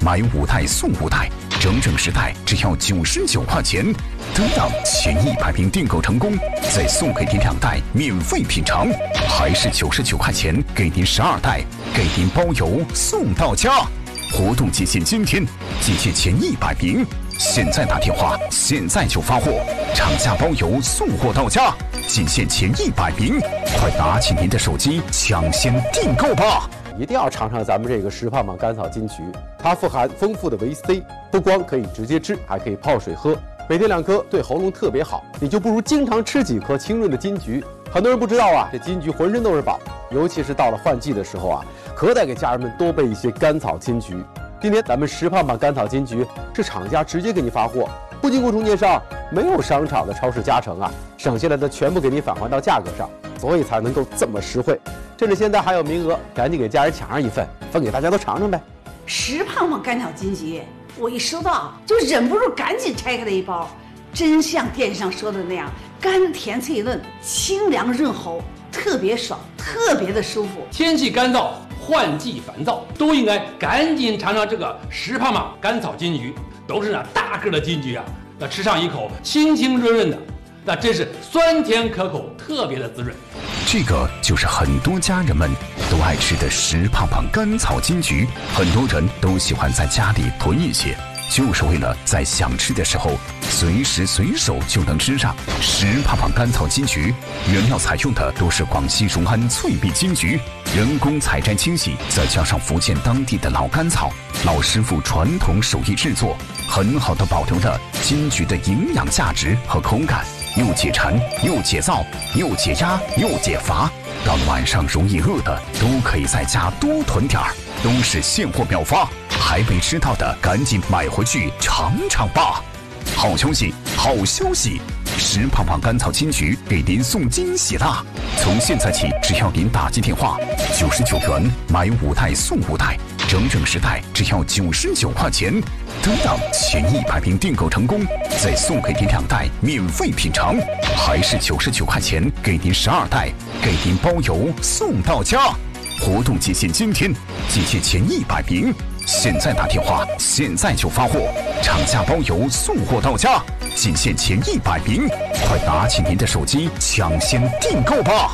买5袋送5袋，整整10袋只要99块钱。得到前100名订购成功，再送给您2袋免费品尝，还是99块钱给您12袋，给您包邮送到家。活动期限今天，集结前100名，现在打电话，现在就发货，厂家包邮送货到家，仅限前100名，快拿起您的手机抢先订购吧！ 一定要尝尝咱们这个石胖胖甘草金桔，它富含丰富的维 C， 不光可以直接吃，还可以泡水喝，每天2颗对喉咙特别好，你就不如经常吃几颗清润的金桔。很多人不知道啊，这金桔浑身都是宝，尤其是到了换季的时候啊，可得给家人们多备一些甘草金桔。今天咱们石胖胖甘草金桔是厂家直接给你发货，不经过中间商，没有商场的超市加成啊，省下来的全部给你返还到价格上，所以才能够这么实惠。趁着现在还有名额，赶紧给家人抢上一份，分给大家都尝尝呗。 石胖胖甘草金桔，我一收到就忍不住赶紧拆开了一包，真像电视上说的那样，甘甜脆嫩，清凉润喉，特别爽，特别的舒服。 天气干燥，换季烦躁，都应该赶紧尝尝这个石胖胖甘草金桔，都是那大个的金桔啊，那吃上一口清清润润的，那真是酸甜可口，特别的滋润。 这个就是很多家人们都爱吃的石胖胖甘草金桔，很多人都喜欢在家里囤一些，就是为了在想吃的时候随时随手就能吃上。石胖胖甘草金桔原料采用的都是广西隆安脆碧金桔，人工采摘清洗，再加上福建当地的老甘草，老师傅传统手艺制作，很好的保留了金桔的营养价值和口感，又解馋又解燥又解压又解乏。到了晚上容易饿的，都可以在家多囤点儿，都是现货秒发，还没吃到的赶紧买回去尝尝吧。好消息，好消息！石胖胖甘草金桔给您送惊喜啦！从现在起，只要您打进电话，99元买5袋送5袋，整整10袋只要99块钱。得到前100名订购成功，再送给您2袋免费品尝，还是99块钱给您12袋，给您包邮送到家。活动期限今天，集结前100名，现在打电话，现在就发货，厂家包邮送货到家，仅限前100名，快拿起您的手机抢先订购吧！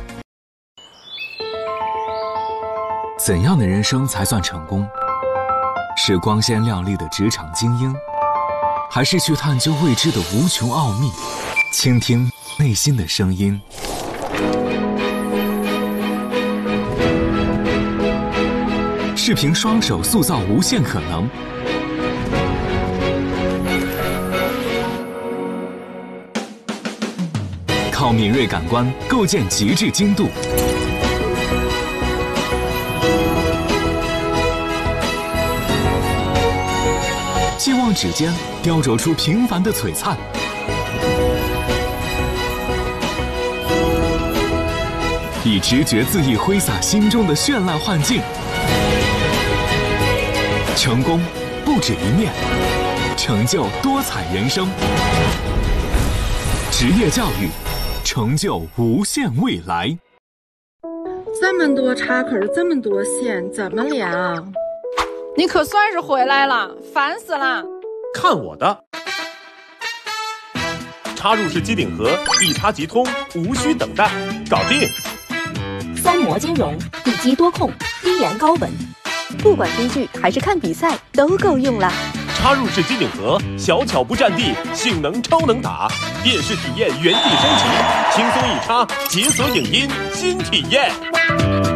怎样的人生才算成功？是光鲜亮丽的职场精英，还是去探究未知的无穷奥秘，倾听内心的声音？是凭双手塑造无限可能，靠敏锐感官构建极致精度，希望指尖雕琢出平凡的璀璨，以直觉恣意挥洒心中的绚烂幻境。成功不止一面，成就多彩人生。职业教育，成就无限未来。 这么多插口，这么多线，怎么连啊？ 你可算是回来了，烦死了！ 看我的！插入式机顶盒，一插即通，无需等待，搞定 ！3模兼容，一机多控，低延高稳，不管追剧还是看比赛都够用了。 插入式机顶盒，小巧不占地，性能超能打，电视体验原地升级，轻松一插，解锁影音新体验。